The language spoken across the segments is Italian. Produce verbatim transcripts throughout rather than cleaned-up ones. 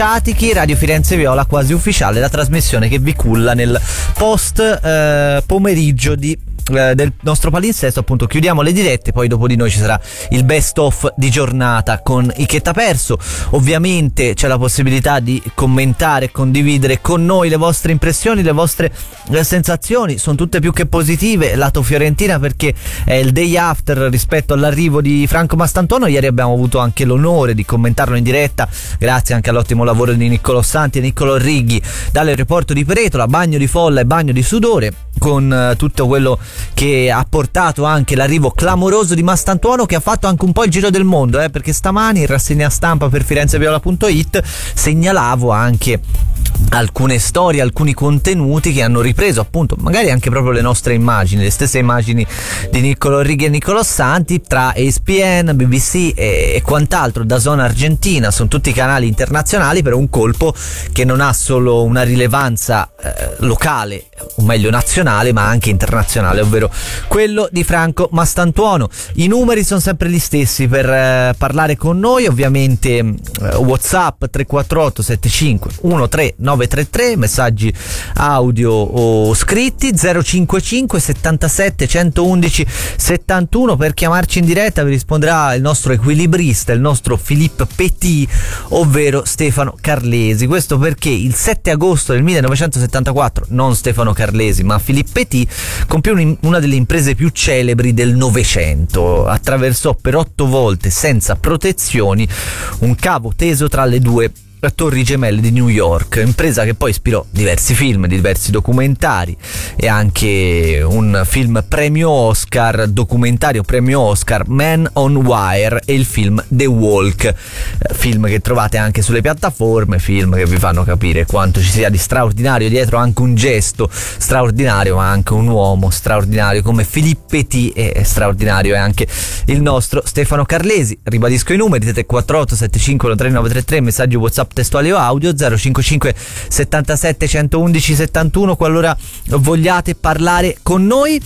Statichi, Radio Firenze Viola quasi ufficiale, la trasmissione che vi culla nel post eh, pomeriggio di del nostro palinsesto. Appunto chiudiamo le dirette, poi dopo di noi ci sarà il best of di giornata con I Che T'ha Perso. Ovviamente c'è la possibilità di commentare e condividere con noi le vostre impressioni, le vostre le sensazioni, sono tutte più che positive lato Fiorentina, perché è il day after rispetto all'arrivo di Franco Mastantuono. Ieri abbiamo avuto anche l'onore di commentarlo in diretta, grazie anche all'ottimo lavoro di Niccolò Santi e Niccolò Righi dall'aeroporto di Peretola, bagno di folla e bagno di sudore, con uh, tutto quello che ha portato anche l'arrivo clamoroso di Mastantuono, che ha fatto anche un po' il giro del mondo, eh, perché stamani in rassegna stampa per firenzeviola punto it segnalavo anche alcune storie, alcuni contenuti che hanno ripreso appunto magari anche proprio le nostre immagini, le stesse immagini di Niccolò Righi e Niccolò Santi, tra E S P N, B B C e, e quant'altro, DAZN Argentina, sono tutti canali internazionali, per un colpo che non ha solo una rilevanza eh, locale, o meglio nazionale, ma anche internazionale, ovvero quello di Franco Mastantuono. I numeri sono sempre gli stessi per eh, parlare con noi, ovviamente eh, WhatsApp tre quattro otto sette cinque uno tre nove tre tre, messaggi audio o scritti zero cinquantacinque settantasette centoundici settantuno. Per chiamarci in diretta vi risponderà il nostro equilibrista, il nostro Philippe Petit, ovvero Stefano Carlesi. Questo perché il sette agosto del millenovecentosettantaquattro non Stefano Carlesi ma Philippe Petit compì una delle imprese più celebri del Novecento. Attraversò per otto volte senza protezioni un cavo teso tra le due Torri Gemelle di New York, impresa che poi ispirò diversi film, diversi documentari e anche un film premio Oscar, documentario premio Oscar, Man on Wire, e il film The Walk, film che trovate anche sulle piattaforme, film che vi fanno capire quanto ci sia di straordinario dietro anche un gesto straordinario, ma anche un uomo straordinario come Philippe Petit, e straordinario è anche il nostro Stefano Carlesi. Ribadisco i numeri: tre quattro otto sette cinque uno tre nove tre tre, messaggio WhatsApp testuale o audio zero cinquantacinque settantasette centoundici settantuno qualora vogliate parlare con noi.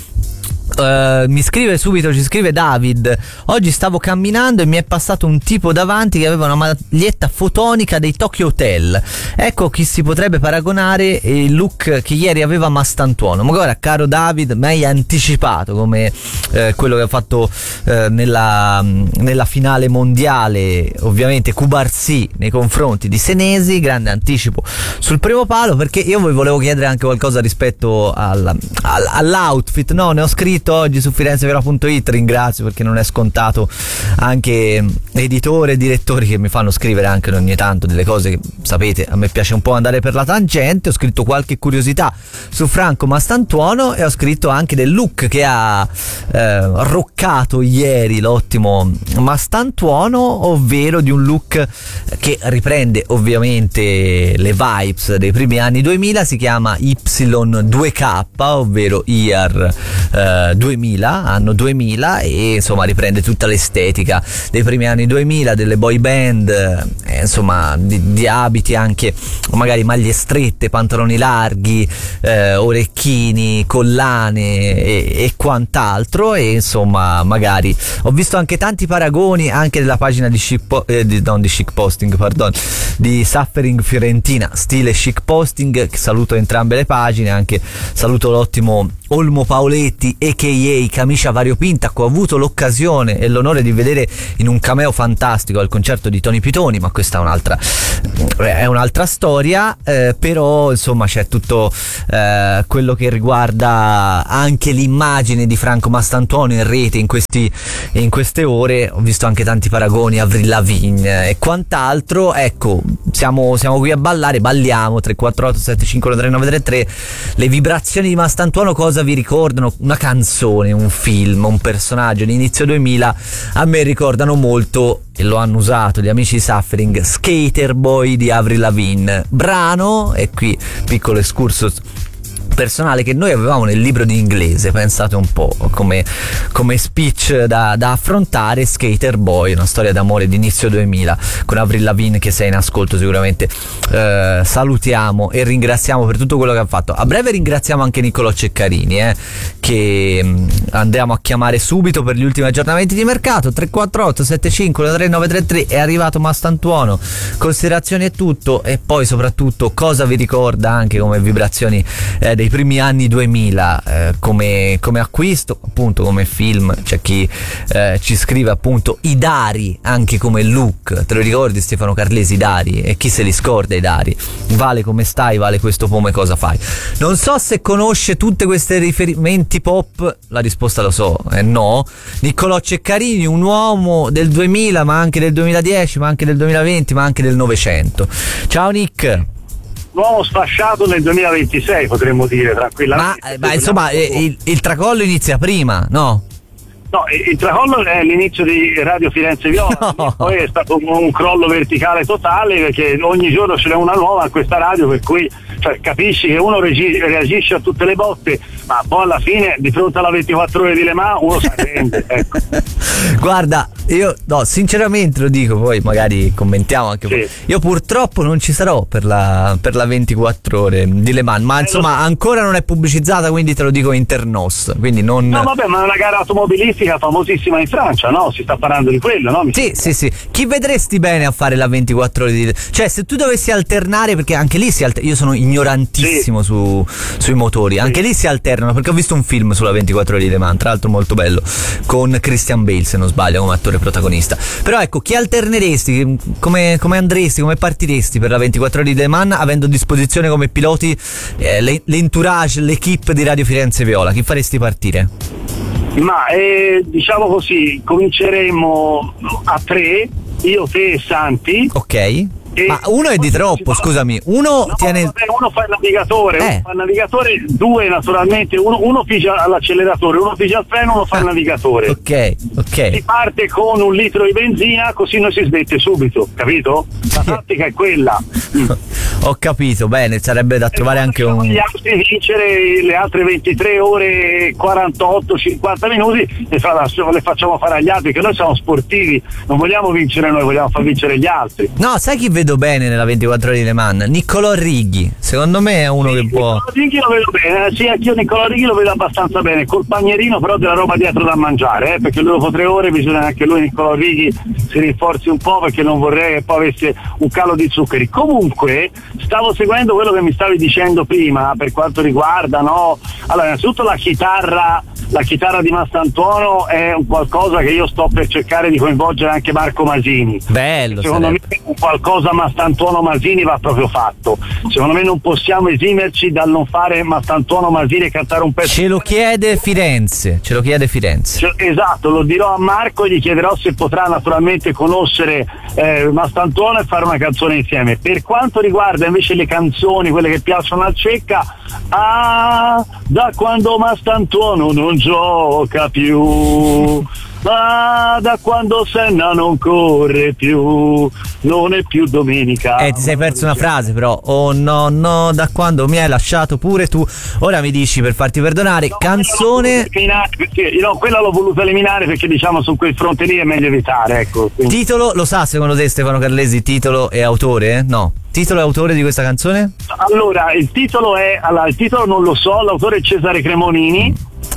Uh, mi scrive subito, ci scrive David: oggi stavo camminando e mi è passato un tipo davanti che aveva una maglietta fotonica dei Tokyo Hotel. Ecco chi si potrebbe paragonare il look che ieri aveva Mastantuono. Ma guarda, caro David, mi hai anticipato come eh, quello che ha fatto eh, nella, nella finale mondiale, ovviamente Cubarsì nei confronti di Senesi, grande anticipo sul primo palo, perché io vi volevo chiedere anche qualcosa rispetto al, al, all'outfit, no? Ne ho scritto oggi su firenzeviola punto it, ringrazio perché non è scontato anche editori e direttori che mi fanno scrivere anche ogni tanto delle cose che, sapete, a me piace un po' andare per la tangente. Ho scritto qualche curiosità su Franco Mastantuono e ho scritto anche del look che ha eh, roccato ieri l'ottimo Mastantuono, ovvero di un look che riprende ovviamente le vibes dei primi anni duemila, si chiama Y due K, ovvero Year eh, duemila, anno duemila, e insomma riprende tutta l'estetica dei primi anni duemila, delle boy band, eh, insomma di, di abiti anche magari maglie strette, pantaloni larghi, eh, orecchini, collane e, e quant'altro. E insomma magari ho visto anche tanti paragoni anche della pagina di chic po- eh, di, non di chic posting, pardon, di Suffering Fiorentina, stile chic posting, che saluto entrambe le pagine, anche saluto l'ottimo Olmo Paoletti a k a Camicia Variopinta, che ho avuto l'occasione e l'onore di vedere in un cameo fantastico al concerto di Tony Pitoni, ma questa è un'altra è un'altra storia, eh, però insomma c'è tutto eh, quello che riguarda anche l'immagine di Franco Mastantuono in rete in questi in queste ore. Ho visto anche tanti paragoni a Avril Lavigne e quant'altro. Ecco, siamo, siamo qui a ballare, balliamo. Tre quattro otto sette cinque tre nove tre tre. Le vibrazioni di Mastantuono cosa vi ricordano? Una canzone, un film, un personaggio di inizio duemila? A me ricordano molto, e lo hanno usato gli amici di Suffering, Skater Boy di Avril Lavigne, brano, e qui piccolo excursus personale che noi avevamo nel libro di inglese, pensate un po', come, come speech da, da affrontare. Skater Boy, una storia d'amore di inizio duemila con Avril Lavigne, che sei in ascolto sicuramente. Eh, salutiamo e ringraziamo per tutto quello che ha fatto. A breve ringraziamo anche Niccolò Ceccarini, eh, che mh, andiamo a chiamare subito per gli ultimi aggiornamenti di mercato. Tre quattro otto sette cinque tre nove tre tre. È arrivato Mastantuono, considerazioni e tutto, e poi soprattutto cosa vi ricorda anche come vibrazioni eh, dei primi anni duemila, eh, come, come acquisto, appunto, come film. C'è chi eh, ci scrive appunto i Dari anche come look. Te lo ricordi Stefano Carlesi, i Dari? E chi se li scorda i Dari? Vale, come stai? Vale, questo pome cosa fai? Non so se conosce tutte queste riferimenti pop, la risposta lo so, è eh, no. Niccolò Ceccarini, un uomo del duemila, ma anche del duemiladieci, ma anche del duemilaventi, ma anche del novecento. Ciao Nick. Uomo sfasciato nel duemilaventisei, potremmo dire tranquillamente. Ma, ma insomma il, il tracollo inizia prima, no? No, il tracollo è l'inizio di Radio Firenze Viola, no. Poi è stato un, un crollo verticale totale, perché ogni giorno ce n'è una nuova a questa radio, per cui cioè, capisci che uno regi- reagisce a tutte le botte, ma poi alla fine di fronte alla ventiquattro ore di Le Mans uno si arrende, ecco. Guarda, io no, sinceramente lo dico, poi magari commentiamo anche. Sì. Io purtroppo non ci sarò per la, per la ventiquattro ore di Le Mans, ma insomma ancora non è pubblicizzata, quindi te lo dico internos, quindi non... No vabbè, ma è una gara automobilistica famosissima in Francia, no? Si sta parlando di quello, no? Mi sì, sì, sì. Chi vedresti bene a fare la ventiquattro ore di... Cioè, se tu dovessi alternare, perché anche lì si alterna, io sono ignorantissimo sì. su, sui motori, anche sì. lì si alternano, perché ho visto un film sulla ventiquattro ore di Le Mans, tra l'altro molto bello, con Christian Bale, se non sbaglio, come attore protagonista. Però ecco, chi alterneresti? Come, come andresti, come partiresti per la ventiquattro ore di Le Mans, avendo a disposizione come piloti eh, l'entourage, l'equipe di Radio Firenze Viola? Chi faresti partire? Ma eh, diciamo così, cominceremo a tre, io, te e Santi. Ok. E ma uno è di troppo, scusami. Uno no, tiene. Vabbè, uno fa il navigatore, eh. uno fa il navigatore, due naturalmente, uno, uno pigia all'acceleratore, uno pigia al freno, uno fa il navigatore. Ok, ok. Si parte con un litro di benzina, così non si smette subito, capito? La tattica è quella. Ho capito, bene, sarebbe da trovare anche un. Gli altri vincere le altre ventitré ore quarantotto cinquanta minuti le, fa, le facciamo fare agli altri, che noi siamo sportivi, non vogliamo vincere noi, vogliamo far vincere gli altri. No, sai chi vedo bene nella ventiquattro ore di Le Mans? Niccolò Righi, secondo me è uno sì, che può. Niccolò Righi lo vedo bene, sì, anch'io Niccolò Righi lo vedo abbastanza bene, col panierino però della roba dietro da mangiare, eh, perché lui dopo tre ore bisogna che anche lui, Niccolò Righi, si rinforzi un po', perché non vorrei che poi avesse un calo di zuccheri. Comunque stavo seguendo quello che mi stavi dicendo prima per quanto riguarda, no? Allora, innanzitutto la chitarra la chitarra di Mastantuono è un qualcosa che io sto per cercare di coinvolgere anche Marco Masini. Bello, secondo sarebbe. me un qualcosa Mastantuono Masini va proprio fatto. Secondo me non possiamo esimerci dal non fare Mastantuono Masini e cantare un pezzo. Ce lo chiede Firenze, ce lo chiede Firenze. Cioè, esatto, lo dirò a Marco e gli chiederò se potrà naturalmente conoscere eh, Mastantuono e fare una canzone insieme. Per quanto riguarda invece le canzoni, quelle che piacciono al Cecca, ah, da quando Mastantuono non gioca più, ah, da quando Senna non corre più, non è più domenica. Eh, ti sei perso una frase però. Oh no, no, da quando mi hai lasciato pure tu. Ora mi dici, per farti perdonare, no, canzone. Perché, no, quella l'ho voluta eliminare perché diciamo su quel fronte lì è meglio evitare, ecco. Quindi. Titolo, lo sa secondo te Stefano Carlesi, titolo e autore? No. Titolo e autore di questa canzone? Allora, il titolo è, allora, il titolo non lo so, l'autore è Cesare Cremonini.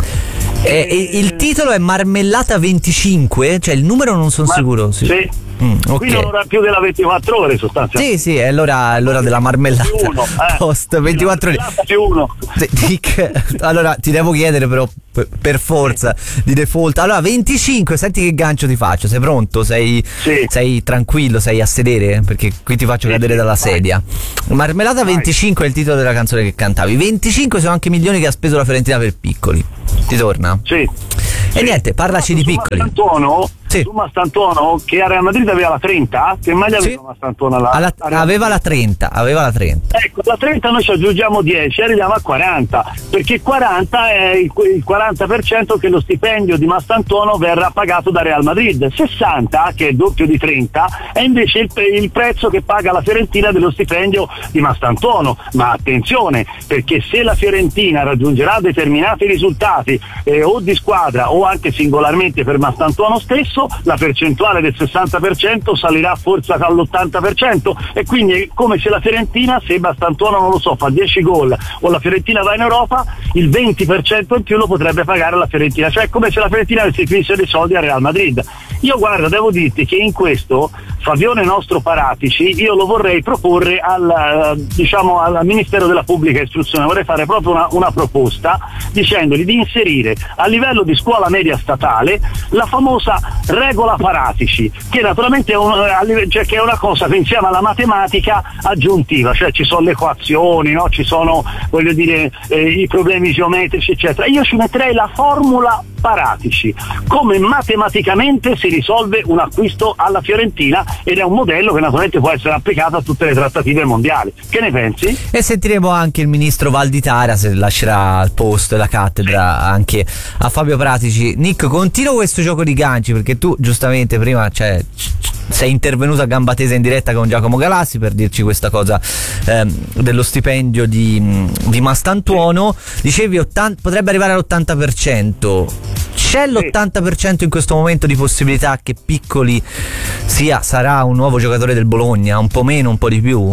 Eh, e, il titolo è Marmellata venticinque? Cioè il numero non sono Ma, sicuro. Sì. sì. Mm, okay. Qui non ora più della ventiquattro ore sostanzialmente. Sì, sì, è l'ora, è l'ora della marmellata. Uno, eh. Post ventiquattro ore. Uno. Dick, allora ti devo chiedere però per forza di default. Allora venticinque, senti che gancio ti faccio. Sei pronto? Sei, sì. sei tranquillo? Sei a sedere? Perché qui ti faccio sì, cadere sì, dalla vai. sedia. Marmellata vai. venticinque è il titolo della canzone che cantavi. venticinque sono anche milioni che ha speso la Fiorentina per Piccoli. Ti torna? Sì. E niente, parlaci di Piccoli. Mastantuono, sì. su Mastantuono, che a Real Madrid aveva la trenta, che maglia aveva sì. Mastantuono? La, Alla, aveva la trenta, aveva la trenta. Ecco, la trenta noi ci aggiungiamo dieci, arriviamo a quaranta, perché quaranta è il, il quaranta per cento che lo stipendio di Mastantuono verrà pagato da Real Madrid. sessanta, che è doppio di trenta, è invece il, il prezzo che paga la Fiorentina dello stipendio di Mastantuono. Ma attenzione, perché se la Fiorentina raggiungerà determinati risultati eh, o di squadra o anche singolarmente per Mastantuono stesso, la percentuale del sessanta per cento salirà forse all'ottanta per cento, e quindi è come se la Fiorentina, se Mastantuono non lo so fa dieci gol o la Fiorentina va in Europa, il venti per cento in più lo potrebbe pagare la Fiorentina, cioè è come se la Fiorentina restituisse dei soldi a Real Madrid. Io guarda, devo dirti che in questo Fabione nostro Paratici io lo vorrei proporre al, diciamo, al Ministero della Pubblica Istruzione, vorrei fare proprio una, una proposta dicendogli di inserire a livello di scuola media statale la famosa regola Paratici, che naturalmente è, un, cioè che è una cosa che insieme alla matematica aggiuntiva, cioè ci sono le equazioni, no? Ci sono, voglio dire, eh, i problemi geometrici eccetera. Io ci metterei la formula Paratici, come matematicamente si risolve un acquisto alla Fiorentina, ed è un modello che naturalmente può essere applicato a tutte le trattative mondiali. Che ne pensi? E sentiremo anche il ministro Valditara se lascerà il posto e la cattedra anche a Fabio Paratici. Nick, continuo questo gioco di ganci, perché tu giustamente prima cioè, sei intervenuto a gamba tesa in diretta con Giacomo Galassi per dirci questa cosa ehm, dello stipendio di, di Mastantuono. Dicevi ottanta, potrebbe arrivare all'ottanta per cento. C'è l'ottanta per cento in questo momento di possibilità che Piccoli sia, sarà un nuovo giocatore del Bologna, un po' meno, un po' di più?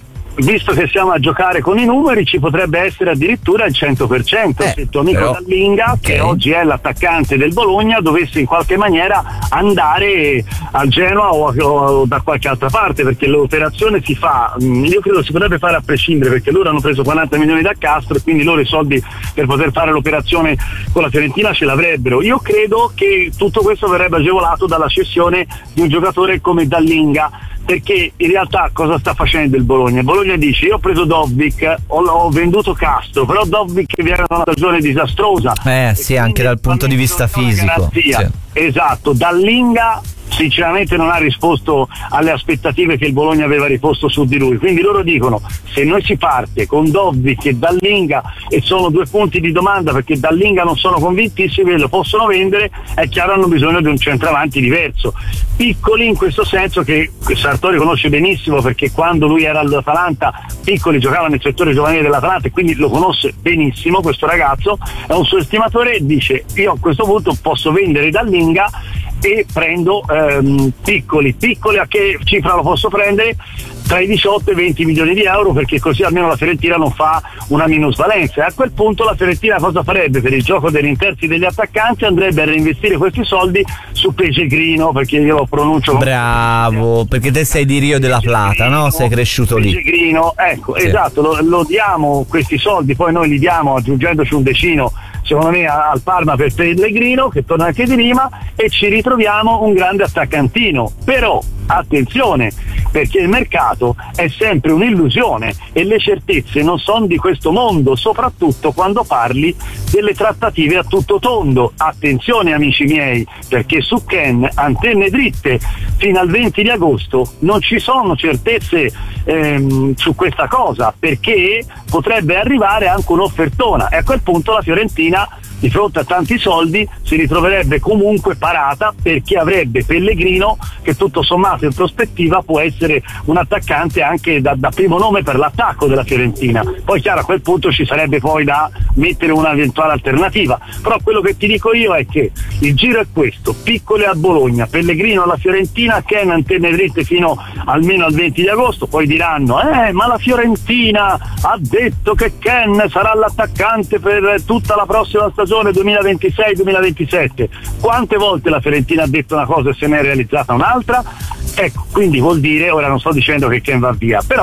Visto che siamo a giocare con i numeri, ci potrebbe essere addirittura il cento per cento eh, se il tuo amico però, Dallinga, okay. che oggi è l'attaccante del Bologna, dovesse in qualche maniera andare al Genoa o, o da qualche altra parte, perché l'operazione si fa, io credo si potrebbe fare a prescindere, perché loro hanno preso quaranta milioni da Castro e quindi loro i soldi per poter fare l'operazione con la Fiorentina ce l'avrebbero. Io credo che tutto questo verrebbe agevolato dalla cessione di un giocatore come Dallinga, perché in realtà cosa sta facendo il Bologna? Il Bologna dice: io ho preso Dovbyk, ho, ho venduto Castro, però Dovbyk viene da una stagione disastrosa. Eh sì, anche dal punto di vista fisico. Sì. Esatto, Dallinga sinceramente non ha risposto alle aspettative che il Bologna aveva riposto su di lui, quindi loro dicono: se noi si parte con Dovbyk e Dallinga, e sono due punti di domanda perché Dallinga non sono convintissimi, lo possono vendere, è chiaro hanno bisogno di un centravanti diverso. Piccoli in questo senso, che Sartori conosce benissimo perché quando lui era all'Atalanta Piccoli giocava nel settore giovanile dell'Atalanta e quindi lo conosce benissimo questo ragazzo, è un suo estimatore, e dice: io a questo punto posso vendere Dallinga e prendo ehm, Piccoli. Piccoli a che cifra lo posso prendere? Tra i diciotto e i venti milioni di euro, perché così almeno la Fiorentina non fa una minusvalenza, e a quel punto la Fiorentina cosa farebbe? Per il gioco degli interzi degli attaccanti andrebbe a reinvestire questi soldi su Pellegrino, perché io lo pronuncio bravo, perché te sei di Rio della Plata, no? Sei cresciuto lì. Pellegrino, ecco, sì. Esatto, lo, lo diamo questi soldi, poi noi li diamo aggiungendoci un decino secondo me al Parma per Pellegrino, che torna anche di Rima, e ci ritroviamo un grande attaccantino. Però attenzione, perché il mercato è sempre un'illusione e le certezze non sono di questo mondo, soprattutto quando parli delle trattative a tutto tondo. Attenzione amici miei, perché su Ken, antenne dritte fino al venti di agosto, non ci sono certezze ehm, su questa cosa, perché potrebbe arrivare anche un'offertona, e a quel punto la Fiorentina di fronte a tanti soldi si ritroverebbe comunque parata, perché avrebbe Pellegrino, che tutto sommato in prospettiva può essere un attaccante anche da, da primo nome per l'attacco della Fiorentina. Poi chiaro, a quel punto ci sarebbe poi da mettere un'eventuale alternativa, però quello che ti dico io è che il giro è questo: Piccoli al Bologna, Pellegrino alla Fiorentina, Ken antenne dritte fino almeno al venti di agosto. Poi diranno: eh ma la Fiorentina ha detto che Ken sarà l'attaccante per tutta la prossima stagione duemilaventisei duemilaventisette. Quante volte la Fiorentina ha detto una cosa e se ne è realizzata un'altra? Ecco, quindi vuol dire, ora non sto dicendo che Ken va via, però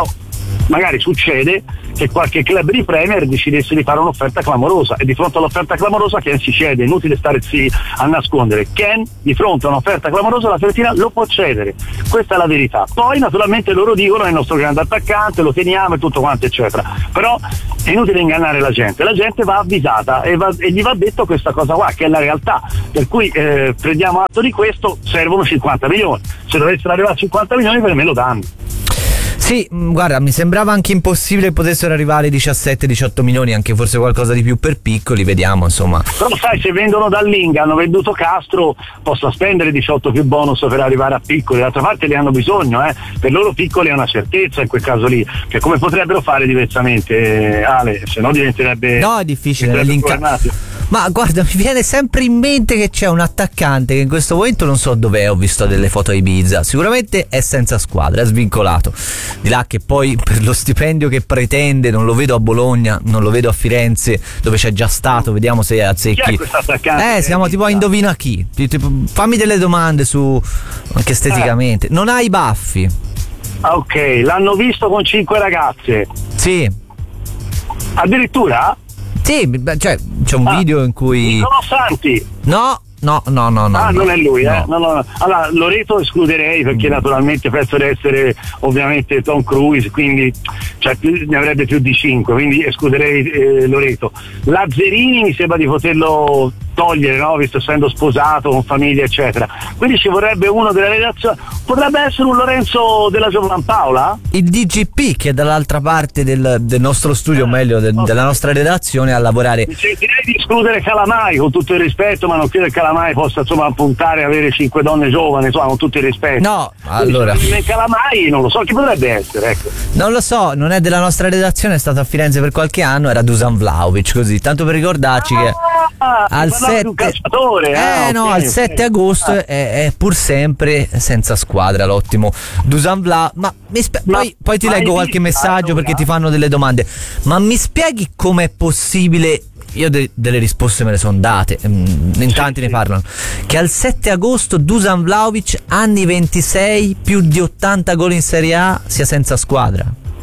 magari succede che qualche club di Premier decidesse di fare un'offerta clamorosa, e di fronte all'offerta clamorosa Ken si cede, è inutile stare a nascondere. Ken di fronte a un'offerta clamorosa la Fiorentina lo può cedere, questa è la verità. Poi naturalmente loro dicono è il nostro grande attaccante, lo teniamo e tutto quanto eccetera, però è inutile ingannare la gente, la gente va avvisata e, va, e gli va detto questa cosa qua, che è la realtà, per cui eh, prendiamo atto di questo, servono cinquanta milioni, se dovessero arrivare a cinquanta milioni per me lo danno. Sì, guarda, mi sembrava anche impossibile che potessero arrivare diciassette diciotto milioni, anche forse qualcosa di più per piccoli, vediamo insomma. Però sai, se vendono dall'Inga, hanno venduto Castro, posso spendere diciotto più bonus per arrivare a piccoli, d'altra parte li hanno bisogno, eh. Per loro piccoli è una certezza in quel caso lì, che come potrebbero fare diversamente, Ale, se no diventerebbe... No, è difficile, ma guarda, mi viene sempre in mente che c'è un attaccante che in questo momento non so dov'è, ho visto delle foto a Ibiza, sicuramente è senza squadra, è svincolato, di là che poi per lo stipendio che pretende non lo vedo a Bologna, non lo vedo a Firenze dove c'è già stato, vediamo se azzecchi. Chi è questo attaccante? Eh, siamo tipo a indovina chi, tipo, fammi delle domande su anche esteticamente. Eh. Non ha i baffi. Ok, l'hanno visto con cinque ragazze. Sì. Addirittura? Sì, cioè c'è un ah, video in cui... Sono Santi. No, no, no, no, no. Ah, no, non è lui, no. eh? No, no, no. Allora, Loreto escluderei perché mm. naturalmente penso di essere ovviamente Tom Cruise, quindi cioè, più, ne avrebbe più di cinque, quindi escluderei eh, Loreto. Lazzerini mi sembra di poterlo togliere, no? Visto essendo sposato, con famiglia, eccetera. Quindi ci vorrebbe uno della redazione. Potrebbe essere un Lorenzo della Giovanpaola? Il D G P che è dall'altra parte del, del nostro studio, o meglio del, okay. della nostra redazione a lavorare. Mi sentirei di escludere Calamai, con tutto il rispetto, ma non credo che Calamai possa insomma puntare a avere cinque donne giovani, insomma, con tutto il rispetto. No, allora. Calamai non lo so chi potrebbe essere, ecco. Non lo so, non è della nostra redazione, è stato a Firenze per qualche anno, era Dusan Vlahovic, così, tanto per ricordarci ah, che al sette, un calciatore, eh, ah, no, okay, al sette okay. agosto ah. è, è pur sempre senza squadra l'ottimo Dusan Vlahovic. Ma, mi spie- ma poi, poi ti leggo qualche messaggio perché ti fanno delle domande. Ma mi spieghi com'è possibile? Io de- delle risposte me le sono date, in tanti ne parlano, che al sette agosto Dusan Vlahovic, anni ventisei, più di ottanta gol in Serie A, sia senza squadra.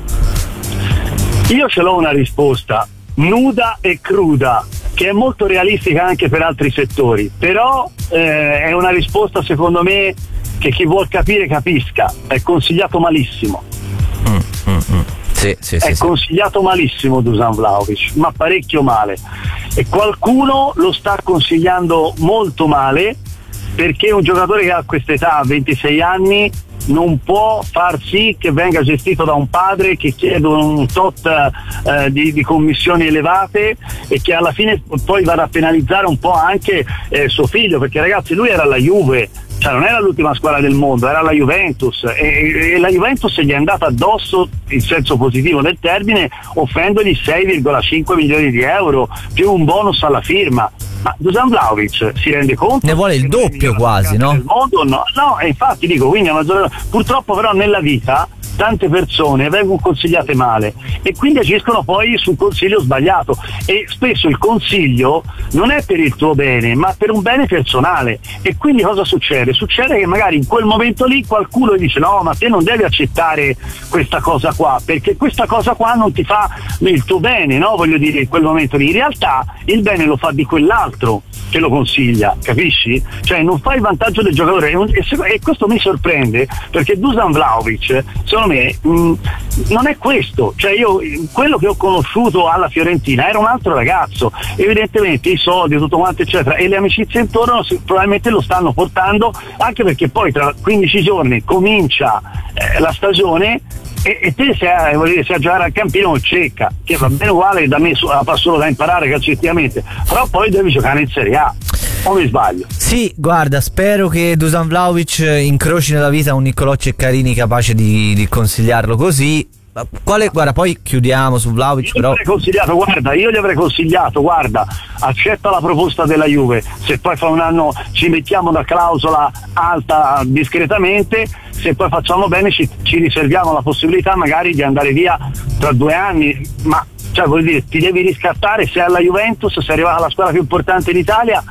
Io ce l'ho una risposta nuda e cruda, che è molto realistica anche per altri settori, però eh, è una risposta secondo me che chi vuol capire capisca. È consigliato malissimo. Mm, mm, mm. Sì, sì, è sì, consigliato sì. malissimo Dusan Vlahovic, ma parecchio male, e qualcuno lo sta consigliando molto male, perché un giocatore che ha quest'età, ventisei anni, non può far sì che venga gestito da un padre che chiede un tot eh, di, di commissioni elevate e che alla fine poi vada a penalizzare un po' anche eh, suo figlio, perché ragazzi lui era alla Juve, cioè non era l'ultima squadra del mondo, era la Juventus, e, e la Juventus gli è andata addosso in senso positivo del termine, offrendogli sei virgola cinque milioni di euro più un bonus alla firma. Ma Dusan Vlahovic si rende conto? Ne vuole il doppio quasi, no? Del mondo? No, no, e infatti dico, quindi a maggior... purtroppo però nella vita tante persone vengono consigliate male e quindi agiscono poi sul consiglio sbagliato, e spesso il consiglio non è per il tuo bene ma per un bene personale, e quindi cosa succede? Succede che magari in quel momento lì qualcuno dice no, ma te non devi accettare questa cosa qua perché questa cosa qua non ti fa il tuo bene, no? Voglio dire, in quel momento lì in realtà il bene lo fa di quell'altro che lo consiglia, capisci? Cioè non fai il vantaggio del giocatore, e questo mi sorprende perché Dusan Vlahovic secondo me mh, non è questo, cioè io quello che ho conosciuto alla Fiorentina era un altro ragazzo, evidentemente i soldi, tutto quanto eccetera, e le amicizie intorno probabilmente lo stanno portando, anche perché poi tra quindici giorni comincia eh, la stagione e, e te sei a, dire, sei a giocare al campino con Cecca, che va bene uguale da me, fa solo da imparare calcisticamente, però poi devi giocare in Serie A. O mi sbaglio? Sì, guarda, spero che Dusan Vlahovic incroci nella vita un Niccolò Ceccarini capace di, di consigliarlo così. Quale, guarda, poi chiudiamo su Vlahovic. Io però gli avrei consigliato, guarda, io gli avrei consigliato, guarda, accetta la proposta della Juve, se poi fa un anno ci mettiamo una clausola alta discretamente, se poi facciamo bene ci, ci riserviamo la possibilità magari di andare via tra due anni, ma cioè vuol dire ti devi riscattare, sei alla Juventus, sei arrivata alla squadra più importante d'Italia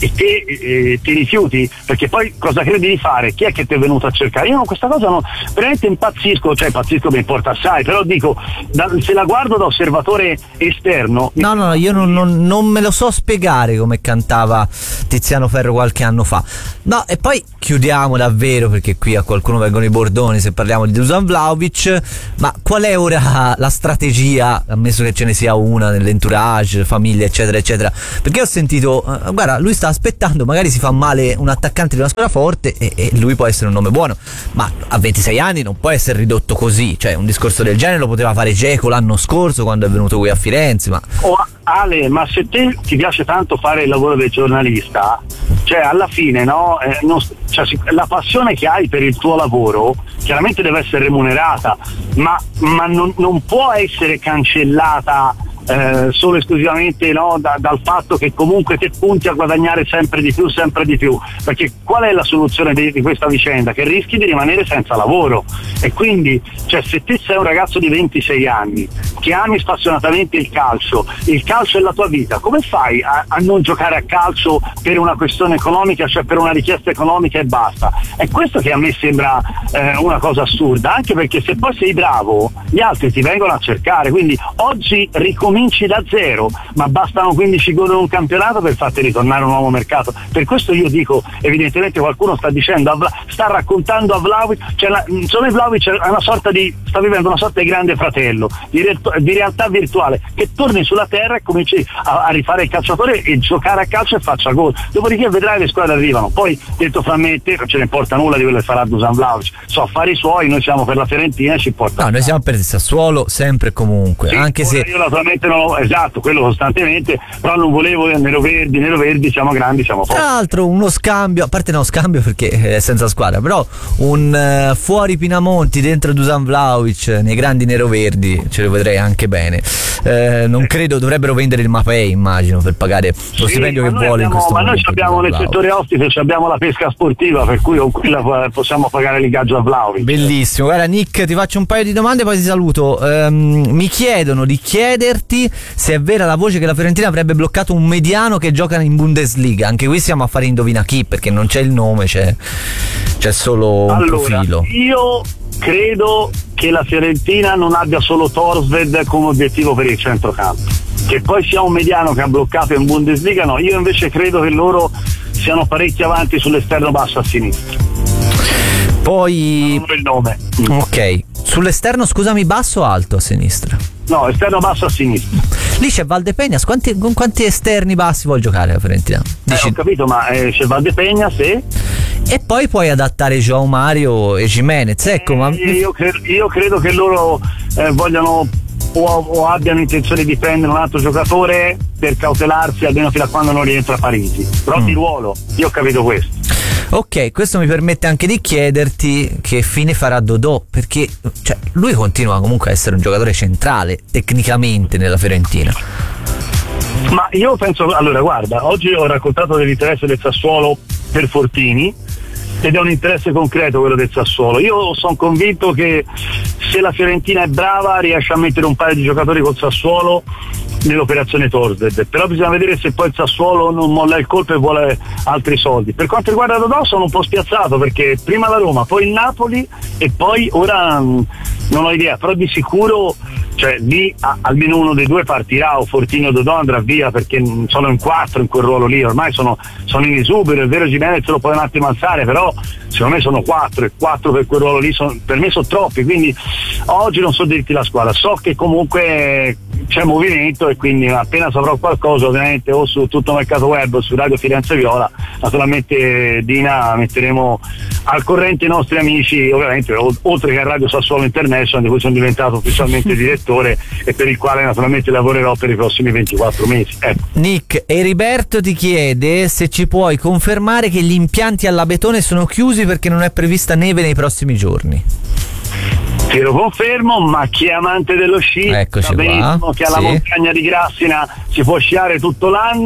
e te eh, ti rifiuti, perché poi cosa credi di fare? Chi è che ti è venuto a cercare? Io questa cosa non, veramente impazzisco, cioè impazzisco mi importa assai, però dico, da, se la guardo da osservatore esterno. No, no, no, io non, non, non me lo so spiegare come cantava Tiziano Ferro qualche anno fa. No, e poi chiudiamo davvero, perché qui a qualcuno vengono i bordoni se parliamo di Dusan Vlahovic, ma qual è ora la strategia, ammesso che ce ne sia una nell'entourage, famiglia eccetera eccetera, perché ho sentito, uh, guarda, lui sta aspettando, magari si fa male un attaccante di una squadra forte e, e lui può essere un nome buono, ma a ventisei anni non può essere ridotto così, cioè un discorso del genere lo poteva fare Dzeko l'anno scorso quando è venuto qui a Firenze. Ma oh, Ale, ma se te ti piace tanto fare il lavoro del giornalista, cioè alla fine no, eh, non, cioè, la passione che hai per il tuo lavoro chiaramente deve essere remunerata, ma, ma non, non può essere cancellata eh, solo esclusivamente no, da, dal fatto che comunque te punti a guadagnare sempre di più, sempre di più, perché qual è la soluzione di, di questa vicenda? Che rischi di rimanere senza lavoro, e quindi cioè, se te sei un ragazzo di ventisei anni che ami spassionatamente il calcio, il calcio è la tua vita, come fai a, a non giocare a calcio per una questione economica, cioè per una richiesta economica e basta? È questo che a me sembra eh, una cosa assurda, anche perché se poi sei bravo gli altri ti vengono a cercare, quindi oggi ricominci da zero, ma bastano quindici gol in un campionato per farti ritornare a un nuovo mercato. Per questo io dico, evidentemente qualcuno sta dicendo, sta raccontando a Vlahovic, cioè la, insomma Vlahovic è una sorta di, sta vivendo una sorta di grande fratello, di, re, di realtà virtuale, che torni sulla terra e cominci a, a rifare il calciatore e giocare a calcio e faccia gol, dopodiché vedrai le squadre arrivano. Poi detto fra me e te non ce ne importa nulla di quello che farà Dusan Vlahovic, so affari suoi, noi siamo per la Fiorentina e ci importa. No, noi siamo per il Sassuolo sempre e comunque, sì, anche se io naturalmente non, esatto, quello costantemente, però non volevo nero verdi, nero verdi siamo grandi, siamo forti. Tra l'altro uno scambio, a parte no scambio perché è senza squadra, però un uh, fuori Pinamonti dentro Dusan Vlahovic nei grandi neroverdi ce lo vedrei anche bene. Eh, non credo dovrebbero vendere il Mapei, immagino, per pagare lo sì, stipendio che vuole abbiamo, in questo ma momento. Ma noi abbiamo nel settore ostiche, abbiamo la pesca sportiva, per cui con quella possiamo pagare l'ingaggio a Vlahovic. Bellissimo. Guarda Nick, ti faccio un paio di domande poi ti saluto. Um, mi chiedono di chiederti se è vera la voce che la Fiorentina avrebbe bloccato un mediano che gioca in Bundesliga. Anche qui siamo a fare indovina chi, perché non c'è il nome, c'è, c'è solo un allora, profilo. Io credo che la Fiorentina non abbia solo Torvsved come obiettivo per il centrocampo, che poi sia un mediano che ha bloccato in Bundesliga, no, io invece credo che loro siano parecchi avanti sull'esterno basso a sinistra. Poi non ho il nome. Ok, sull'esterno scusami, basso o alto a sinistra? No, esterno basso a sinistra. Lì c'è Valdepeñas, quanti, con quanti esterni bassi vuol giocare la Fiorentina? Dici... Eh, ho capito, ma eh, c'è Valdepeñas, sì. E poi puoi adattare João Mario e Giménez, ecco, eh, ma... io, cre- io credo che loro eh, vogliano o, o abbiano intenzione di prendere un altro giocatore per cautelarsi almeno fino a quando non rientra Parisi, però mm. di ruolo, io ho capito questo. Ok, questo mi permette anche di chiederti che fine farà Dodò, perché cioè, lui continua comunque a essere un giocatore centrale tecnicamente nella Fiorentina. Ma io penso, allora guarda, oggi ho raccontato dell'interesse del Sassuolo per Fortini ed è un interesse concreto quello del Sassuolo. Io sono convinto che se la Fiorentina è brava riesce a mettere un paio di giocatori col Sassuolo nell'operazione Torvsved, però bisogna vedere se poi il Sassuolo non molla il colpo e vuole altri soldi. Per quanto riguarda Dodò sono un po' spiazzato, perché prima la Roma, poi il Napoli e poi ora mh, non ho idea, però di sicuro cioè lì a, almeno uno dei due partirà, o Fortini o Dodò andrà via, perché sono in quattro in quel ruolo lì, ormai sono, sono in esubero. È vero, Giménez lo puoi un attimo alzare, però secondo me sono quattro e quattro per quel ruolo lì sono, per me sono troppi, quindi oggi non so dirti la squadra, so che comunque c'è movimento e quindi appena saprò qualcosa, ovviamente o su Tutto Mercato Web o su Radio Firenze Viola, naturalmente Dina metteremo al corrente i nostri amici, ovviamente o, oltre che a Radio Sassuolo International, di cui sono diventato ufficialmente direttore e per il quale naturalmente lavorerò per i prossimi ventiquattro mesi. Ecco. Nick, Eriberto ti chiede se ci puoi confermare che gli impianti all'Abetone sono chiusi perché non è prevista neve nei prossimi giorni. Te lo confermo, ma chi è amante dello sci Eccoci sa benissimo qua. che alla sì. montagna di Grassina si può sciare tutto l'anno,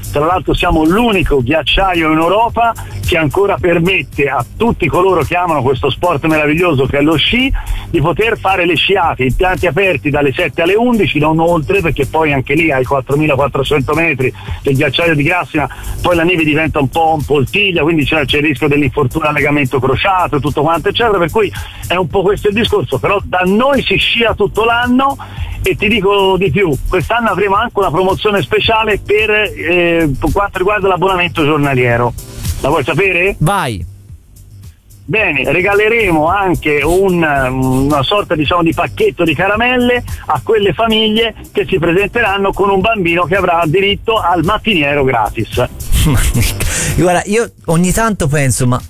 Tra l'altro siamo l'unico ghiacciaio in Europa che ancora permette a tutti coloro che amano questo sport meraviglioso che è lo sci di poter fare le sciate, impianti aperti dalle sette alle undici, non oltre, perché poi anche lì ai quattromilaquattrocento metri del ghiacciaio di Grassina poi la neve diventa un po' un poltiglia, quindi c'è, c'è il rischio dell'infortunio al legamento crociato, tutto quanto eccetera, per cui è un po' questo il discorso. Però da noi si scia tutto l'anno e ti dico di più, quest'anno avremo anche una promozione speciale per, eh, per quanto riguarda l'abbonamento giornaliero. La vuoi sapere? Vai. Bene, regaleremo anche un, una sorta diciamo di pacchetto di caramelle a quelle famiglie che si presenteranno con un bambino che avrà diritto al mattiniero gratis. Guarda, io ogni tanto penso, ma